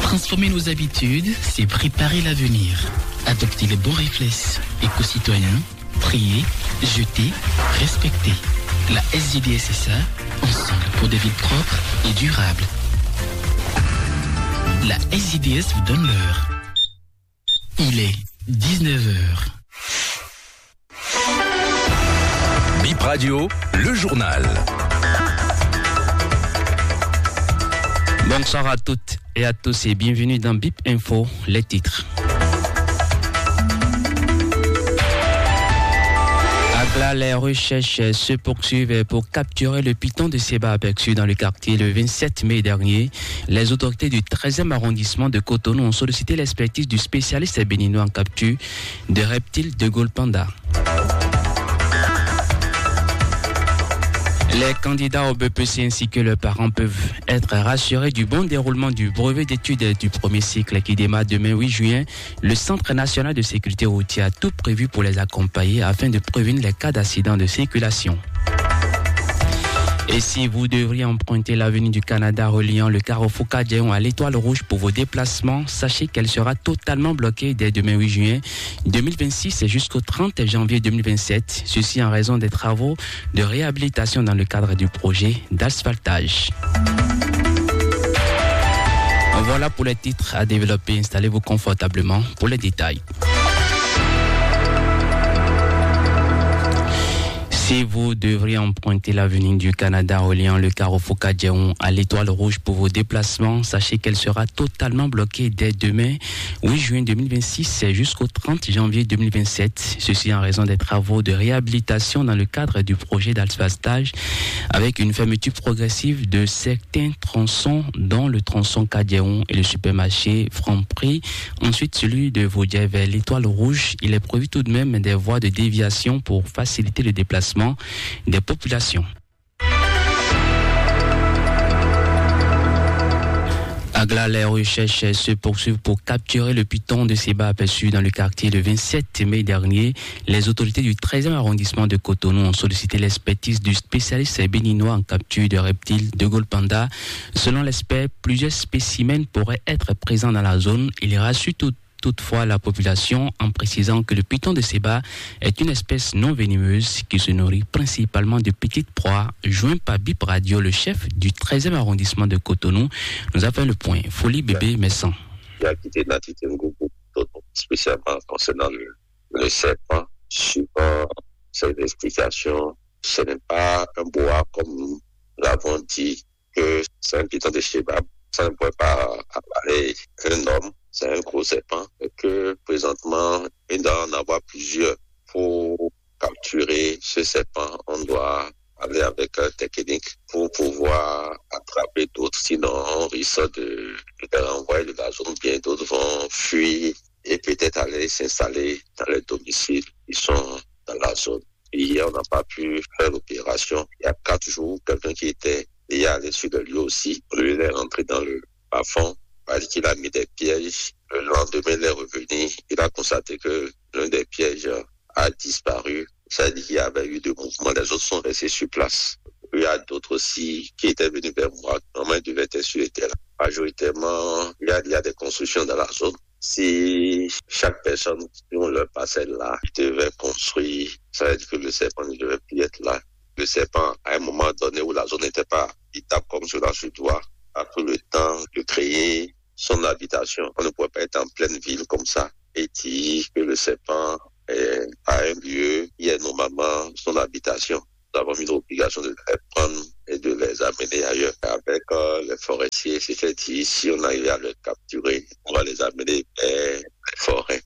Transformer nos habitudes, c'est préparer l'avenir. Adopter les bons réflexes éco-citoyens, trier, jeter, respecter. La SGDS et ça, ensemble pour des villes propres et durables. La SGDS vous donne l'heure. Il est 19h. BIP Radio, le journal. Bonsoir à toutes et à tous et bienvenue dans BIP Info, les titres. Là, les recherches se poursuivent pour capturer le python de Seba aperçu dans le quartier le 27 mai dernier. Les autorités du 13e arrondissement de Cotonou ont sollicité l'expertise du spécialiste béninois en capture de reptiles de Golpanda. Les candidats au BPC ainsi que leurs parents peuvent être rassurés du bon déroulement du brevet d'études du premier cycle qui démarre demain 8 juin. Le Centre national de sécurité routière a tout prévu pour les accompagner afin de prévenir les cas d'accident de circulation. Et si vous devriez emprunter l'avenue du Canada reliant le carrefour Cadion à l'Étoile Rouge pour vos déplacements, sachez qu'elle sera totalement bloquée dès demain 8 juin 2026 jusqu'au 30 janvier 2027. Ceci en raison des travaux de réhabilitation dans le cadre du projet d'asphaltage. Voilà pour les titres à développer. Installez-vous confortablement pour les détails. Si vous devriez emprunter l'avenue du Canada reliant le carrefour Cadion à l'Étoile Rouge pour vos déplacements, sachez qu'elle sera totalement bloquée dès demain, 8 juin 2026 jusqu'au 30 janvier 2027. Ceci en raison des travaux de réhabilitation dans le cadre du projet d'asphaltage avec une fermeture progressive de certains tronçons, dont le tronçon Cadion et le supermarché Franprix. Ensuite, celui de Vaudier vers l'Étoile Rouge. Il est prévu tout de même des voies de déviation pour faciliter le déplacement des populations. Agla, les recherches se poursuivent pour capturer le python de Seba aperçu dans le quartier le 27 mai dernier. Les autorités du 13e arrondissement de Cotonou ont sollicité l'expertise du spécialiste béninois en capture de reptiles de Golpanda. Selon l'expert, plusieurs spécimens pourraient être présents dans la zone. Il rassure toutefois la population en précisant que le python de Seba est une espèce non venimeuse qui se nourrit principalement de petites proies. Joint par BIP Radio, le chef du 13e arrondissement de Cotonou nous a fait le point. Folie bébé Messan. Il a quitté l'entité spécialement concernant le serpent. Suivant cette explication, ce n'est pas un boa comme nous l'avons dit, que c'est un python de Seba. Ça ne pourrait pas apparaître un homme. C'est un gros serpent et que présentement, il doit en avoir plusieurs. Pour capturer ce serpent, on doit aller avec une technique pour pouvoir attraper d'autres. Sinon, on risque de les renvoyer de la zone. Bien d'autres vont fuir et peut-être aller s'installer dans les domiciles qui sont dans la zone. Hier, on n'a pas pu faire l'opération. Il y a 4 jours, quelqu'un qui était allé sur le lieu aussi. Lui, il est rentré dans le bas-fond. Il a mis des pièges. Le lendemain, il est revenu. Il a constaté que l'un des pièges a disparu. Ça veut dire qu'il y avait eu de mouvements. Les autres sont restés sur place. Il y a d'autres aussi qui étaient venus vers moi. Normalement, ils devaient être sur les terrains. Majoritairement, il y a des constructions dans la zone. Si chaque personne qui ont leur parcelle là, ils devaient construire, ça veut dire que le serpent ne devait plus être là. Le serpent, à un moment donné où la zone n'était pas habitable comme cela se doit, a pris le temps de créer son habitation. On ne pourrait pas être en pleine ville comme ça et dire que le serpent est à un lieu qui est normalement son habitation. Nous avons mis l'obligation de les prendre et de les amener ailleurs. Avec les forestiers, c'est-à-dire si on arrive à les capturer, on va les amener vers les forêts.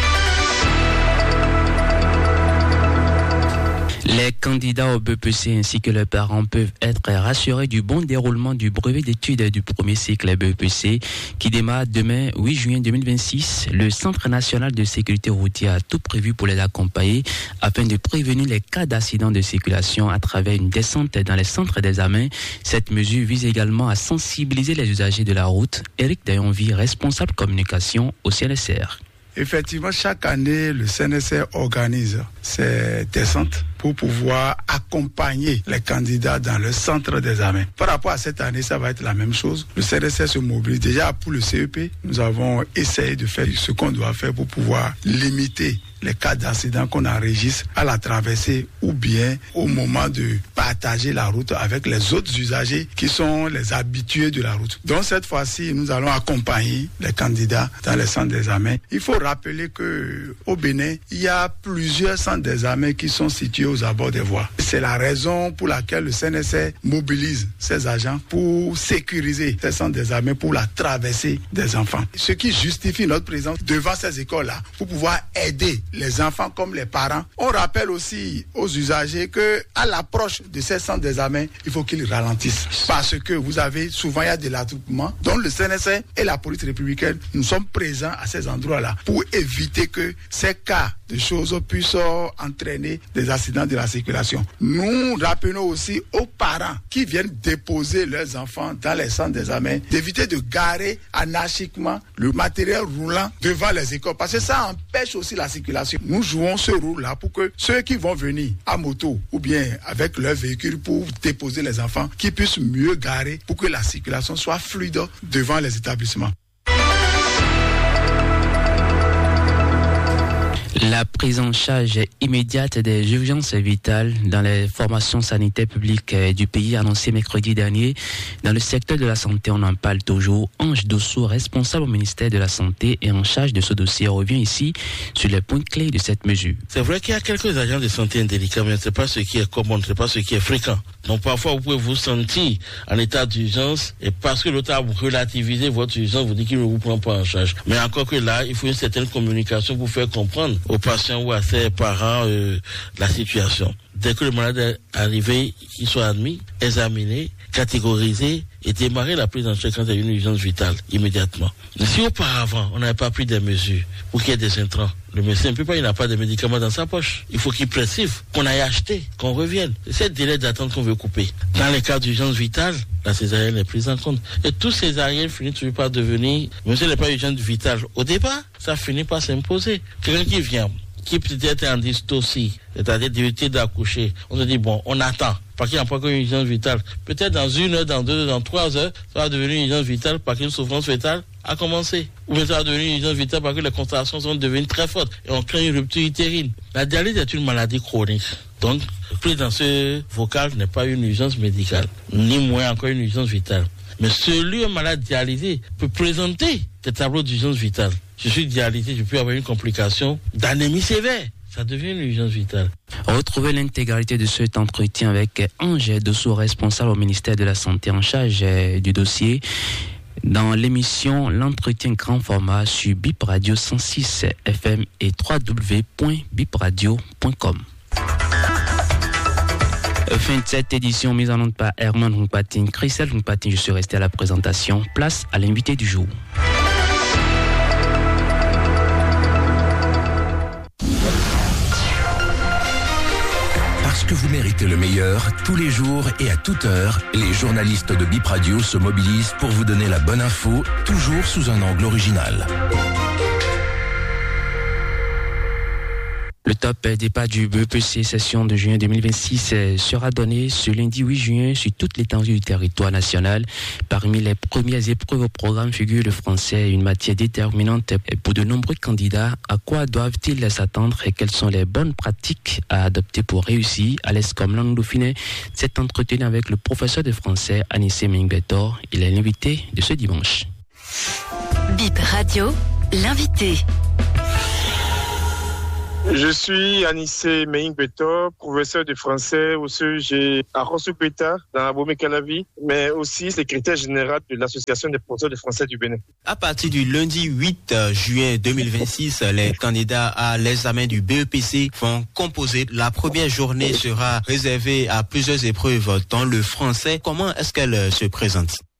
Les candidats au BPC ainsi que leurs parents peuvent être rassurés du bon déroulement du brevet d'études du premier cycle BPC qui démarre demain 8 juin 2026. Le Centre national de sécurité routière a tout prévu pour les accompagner afin de prévenir les cas d'accident de circulation à travers une descente dans les centres d'examen. Cette mesure vise également à sensibiliser les usagers de la route. Éric Dayonvi, responsable communication au CNSR. Effectivement, chaque année, le CNSR organise ces descentes pour pouvoir accompagner les candidats dans le centre d'examen. Par rapport à cette année, ça va être la même chose. Le CNSR se mobilise. Déjà pour le CEP, nous avons essayé de faire ce qu'on doit faire pour pouvoir limiter les cas d'accident qu'on enregistre à la traversée ou bien au moment de partager la route avec les autres usagers qui sont les habitués de la route. Donc cette fois-ci, nous allons accompagner les candidats dans les centres d'examen. Il faut rappeler que au Bénin, il y a plusieurs centres d'examen qui sont situés aux abords des voies. C'est la raison pour laquelle le CNSR mobilise ses agents pour sécuriser ces centres d'examen pour la traversée des enfants. Ce qui justifie notre présence devant ces écoles-là pour pouvoir aider les enfants comme les parents. On rappelle aussi aux usagers que à l'approche de ces centres d'examen, il faut qu'ils ralentissent parce que vous avez souvent il y a de l'attroupement. Donc le CNSR et la police républicaine, nous sommes présents à ces endroits-là pour éviter que ces cas de choses puissent entraîner des accidents de la circulation. Nous rappelons aussi aux parents qui viennent déposer leurs enfants dans les centres d'examen d'éviter de garer anarchiquement le matériel roulant devant les écoles parce que ça empêche aussi la circulation. Nous jouons ce rôle-là pour que ceux qui vont venir à moto ou bien avec leur véhicule pour déposer les enfants, qu'ils puissent mieux garer pour que la circulation soit fluide devant les établissements. La prise en charge immédiate des urgences vitales dans les formations sanitaires publiques du pays annoncée mercredi dernier dans le secteur de la santé, on en parle toujours. Ange Dosso, responsable au ministère de la Santé et en charge de ce dossier, revient ici sur les points clés de cette mesure. C'est vrai qu'il y a quelques agents de santé indélicats, mais ce n'est pas ce qui est commun, ce n'est pas ce qui est fréquent. Donc parfois vous pouvez vous sentir en état d'urgence et parce que l'autre a relativisé votre urgence, vous dit qu'il ne vous prend pas en charge. Mais encore que là, il faut une certaine communication pour faire comprendre aux patients ou à ses parents la situation. Dès que le malade est arrivé, qu'il soit admis, examiné, catégorisé et démarrer la prise en charge quand il y a une urgence vitale immédiatement. Mais si auparavant, on n'avait pas pris des mesures pour qu'il y ait des intrants, le médecin ne peut pas, il n'a pas de médicaments dans sa poche. Il faut qu'il prescrive, qu'on aille acheter, qu'on revienne. C'est ce délai d'attente qu'on veut couper. Dans les cas d'urgence vitale, la césarienne est prise en compte. Et tout césarienne finit toujours par devenir, même si elle n'est pas urgence vitale. Au départ, ça finit par s'imposer. Quelqu'un qui vient, qui peut-être est en dystocie, c'est-à-dire d'éviter d'accoucher, on se dit, bon, on attend, parce qu'il n'y a pas qu'une urgence vitale. Peut-être dans 1 heure, dans 2 heures, dans 3 heures, ça va devenir une urgence vitale parce qu'une souffrance fétale a commencé. Ou bien ça va devenir une urgence vitale parce que les contractions sont devenues très fortes et on crée une rupture utérine. La dialyse est une maladie chronique. Donc, prise dans ce vocal n'est pas une urgence médicale, ni moins encore une urgence vitale. Mais celui, un malade dialysé, peut présenter des tableaux d'urgence vitale. Je suis dialysé, je peux avoir une complication d'anémie sévère. Ça devient une urgence vitale. Retrouvez l'intégralité de cet entretien avec Ange Dosso, responsable au ministère de la Santé en charge du dossier, dans l'émission L'entretien grand format sur BIP Radio 106 FM et www.bipradio.com. Fin de cette édition mise en onde par Herman Hunkpatin, Christelle Hunkpatin, je suis resté à la présentation. Place à l'invité du jour. Parce que vous méritez le meilleur, tous les jours et à toute heure, les journalistes de BIP Radio se mobilisent pour vous donner la bonne info, toujours sous un angle original. Le top départ du BEPC session de juin 2026 sera donné ce lundi 8 juin sur toute l'étendue du territoire national. Parmi les premières épreuves au programme figure le français, une matière déterminante pour de nombreux candidats. À quoi doivent-ils s'attendre et quelles sont les bonnes pratiques à adopter pour réussir? À l'aise comme langue dauphinée, s'est entretenu avec le professeur de français Anissé Mingbetor. Il est l'invité de ce dimanche. BIP Radio, l'invité. Je suis Anissé Mingbetor, professeur de français au CEG à Rossoukweta, dans Abomey-Calavi, mais aussi secrétaire général de l'Association des professeurs de français du Bénin. À partir du lundi 8 juin 2026, les candidats à l'examen du BEPC vont composer. La première journée sera réservée à plusieurs épreuves dans le français. Comment est-ce qu'elle se présente?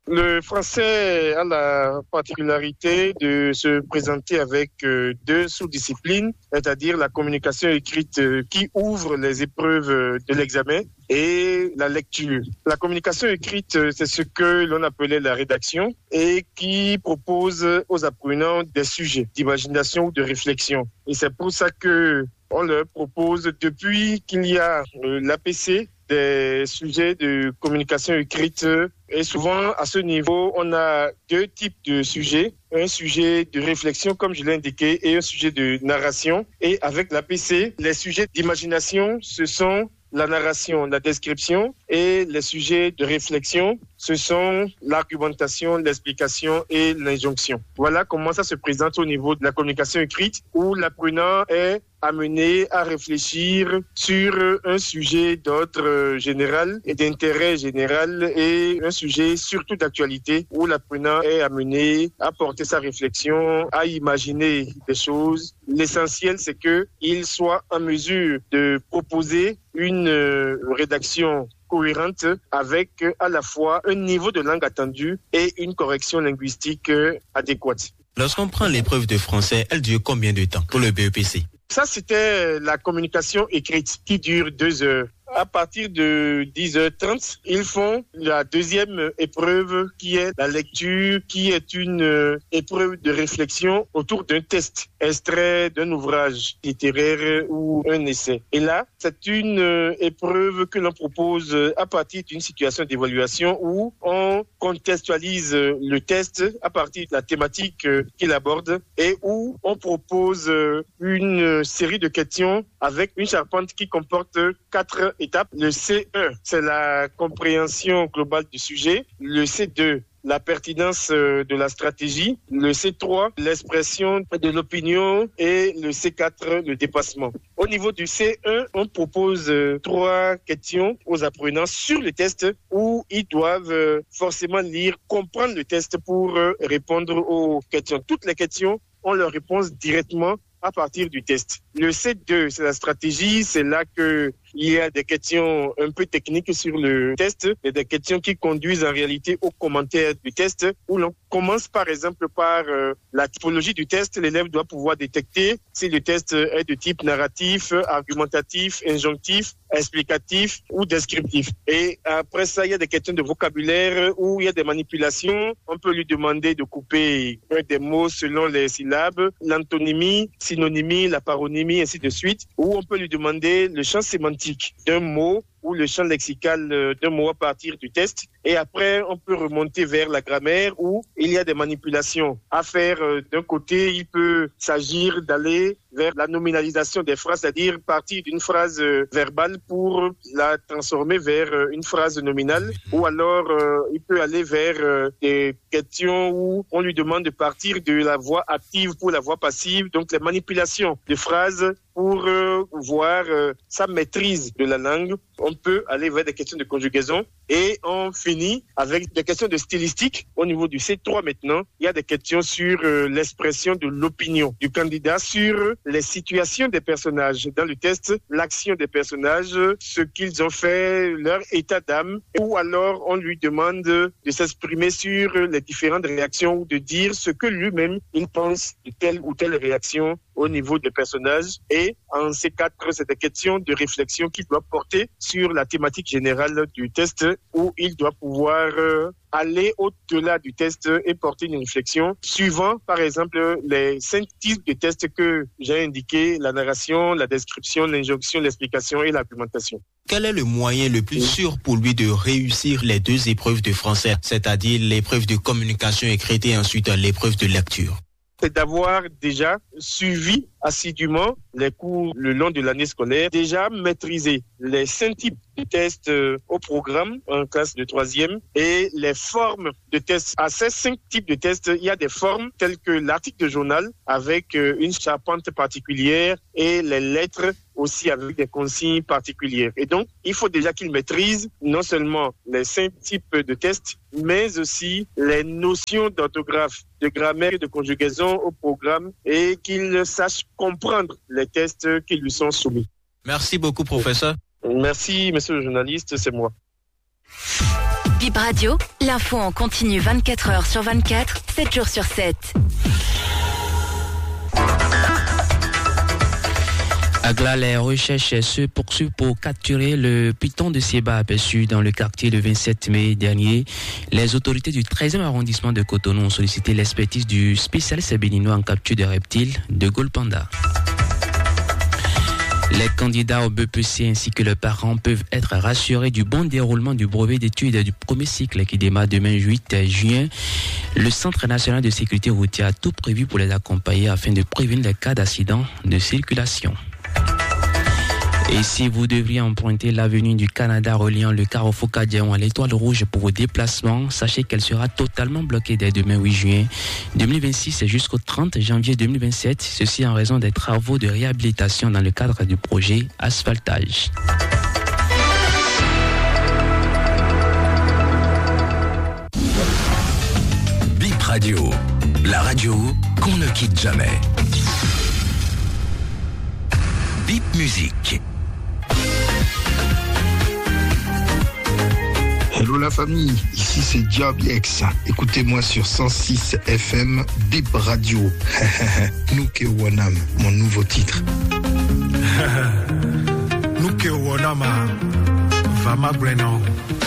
Le français a la particularité de se présenter avec deux sous-disciplines, c'est-à-dire la communication écrite qui ouvre les épreuves de l'examen et la lecture. La communication écrite, c'est ce que l'on appelait la rédaction et qui propose aux apprenants des sujets d'imagination ou de réflexion. Et c'est pour ça que on leur propose, depuis qu'il y a l'APC, des sujets de communication écrite. Et souvent, à ce niveau, on a deux types de sujets. Un sujet de réflexion, comme je l'ai indiqué, et un sujet de narration. Et avec l'APC, les sujets d'imagination, ce sont la narration, la description, et les sujets de réflexion, ce sont l'argumentation, l'explication et l'injonction. Voilà comment ça se présente au niveau de la communication écrite, où l'apprenant est amené à réfléchir sur un sujet d'ordre général et d'intérêt général et un sujet surtout d'actualité, où l'apprenant est amené à porter sa réflexion, à imaginer des choses. L'essentiel, c'est qu'il soit en mesure de proposer une rédaction cohérente avec à la fois un niveau de langue attendu et une correction linguistique adéquate. Lorsqu'on prend l'épreuve de français, elle dure combien de temps pour le BEPC? Ça, c'était la communication écrite qui dure 2 heures. À partir de 10h30, ils font la deuxième épreuve qui est la lecture, qui est une épreuve de réflexion autour d'un test, extrait d'un ouvrage littéraire ou un essai. Et là, c'est une épreuve que l'on propose à partir d'une situation d'évaluation où on contextualise le test à partir de la thématique qu'il aborde et où on propose une série de questions avec une charpente qui comporte 4 étapes. Le C1, c'est la compréhension globale du sujet. Le C2, la pertinence de la stratégie. Le C3, l'expression de l'opinion. Et le C4, le dépassement. Au niveau du C1, on propose 3 questions aux apprenants sur le test où ils doivent forcément lire, comprendre le test pour répondre aux questions. Toutes les questions ont leur réponse directement à partir du test. Le C2, c'est la stratégie. C'est là que il y a des questions un peu techniques sur le test et des questions qui conduisent en réalité aux commentaires du test où l'on commence par exemple par la typologie du test. L'élève doit pouvoir détecter si le test est de type narratif, argumentatif, injonctif, explicatif ou descriptif. Et après ça, il y a des questions de vocabulaire où il y a des manipulations. On peut lui demander de couper des mots selon les syllabes, l'antonymie, synonymie, la paronymie, ainsi de suite. Ou on peut lui demander le champ sémantique d'un mot ou le champ lexical d'un mot à partir du test. Et après, on peut remonter vers la grammaire où il y a des manipulations à faire. D'un côté, il peut s'agir d'aller vers la nominalisation des phrases, c'est-à-dire partir d'une phrase verbale pour la transformer vers une phrase nominale. Ou alors, il peut aller vers des questions où on lui demande de partir de la voix active pour la voix passive. Donc, les manipulations de phrases pour voir sa maîtrise de la langue. On peut aller vers des questions de conjugaison et on finit avec des questions de stylistique. Au niveau du C3 maintenant, il y a des questions sur l'expression de l'opinion du candidat sur les situations des personnages dans le test, l'action des personnages, ce qu'ils ont fait, leur état d'âme, ou alors on lui demande de s'exprimer sur les différentes réactions ou de dire ce que lui-même il pense de telle ou telle réaction au niveau des personnages. Et en C4, c'est des questions de réflexion qu'il doit porter sur la thématique générale du test où il doit pouvoir aller au-delà du test et porter une réflexion suivant, par exemple, les 5 types de tests que j'ai indiqués, la narration, la description, l'injonction, l'explication et l'argumentation. Quel est le moyen le plus sûr pour lui de réussir les 2 épreuves de français, c'est-à-dire l'épreuve de communication écrite et ensuite l'épreuve de lecture? C'est d'avoir déjà suivi assidûment les cours le long de l'année scolaire, déjà maîtrisé les 5 types de tests au programme en classe de 3e et les formes de tests. À ces 5 types de tests, il y a des formes telles que l'article de journal avec une charpente particulière et les lettres aussi avec des consignes particulières. Et donc, il faut déjà qu'il maîtrise non seulement les 5 types de tests, mais aussi les notions d'orthographe, de grammaire et de conjugaison au programme et qu'il sache comprendre les tests qui lui sont soumis. Merci beaucoup, professeur. Merci, monsieur le journaliste, c'est moi. Bip Radio, l'info en continu 24 heures sur 24, 7 jours sur 7. Agla, les recherches se poursuivent pour capturer le python de Seba aperçu dans le quartier le 27 mai dernier. Les autorités du 13e arrondissement de Cotonou ont sollicité l'expertise du spécialiste béninois en capture de reptiles de Golpanda. Les candidats au BPC ainsi que leurs parents peuvent être rassurés du bon déroulement du brevet d'études du premier cycle qui démarre demain 8 juin. Le Centre national de sécurité routière a tout prévu pour les accompagner afin de prévenir les cas d'accident de circulation. Et si vous devriez emprunter l'avenue du Canada reliant le carrefour Cadiaon à l'Étoile Rouge pour vos déplacements, sachez qu'elle sera totalement bloquée dès demain 8 juin 2026 jusqu'au 30 janvier 2027. Ceci en raison des travaux de réhabilitation dans le cadre du projet asphaltage. Bip Radio, la radio qu'on ne quitte jamais. Bip Musique. Hello la famille, ici c'est Diabiex. Écoutez-moi sur 106 FM Bip Radio. Nuke Wanam, mon nouveau titre. Nuke Wanama, Vama Brennan.